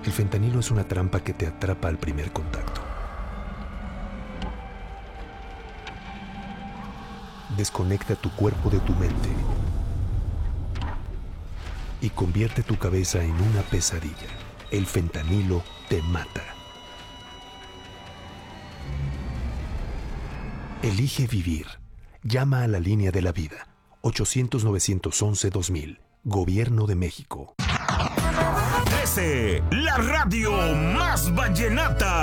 El fentanilo es una trampa que te atrapa al primer contacto. Desconecta tu cuerpo de tu mente y convierte tu cabeza en una pesadilla. El fentanilo te mata. Elige vivir. Llama a la línea de la vida. 800-911-2000. Gobierno de México. 13, la radio más vallenata.